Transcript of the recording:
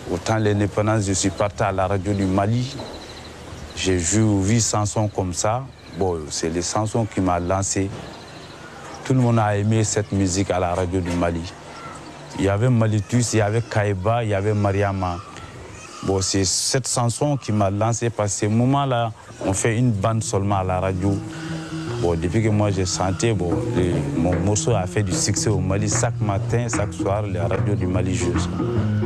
Au temps de l'indépendance, je suis parti à la radio du Mali. J'ai vu chansons comme ça. Bon, c'est les chansons qui m'ont lancé. Tout le monde a aimé cette musique à la radio du Mali. Il y avait Malitus, il y avait Kaïba, il y avait Mariama. Bon, c'est cette chanson qui m'a lancé parce que ce moment-là, on fait une bande seulement à la radio. Bon, depuis que moi j'ai chanté, bon, mon morceau a fait du succès au Mali. Chaque matin, chaque soir, les radios du Mali jouent.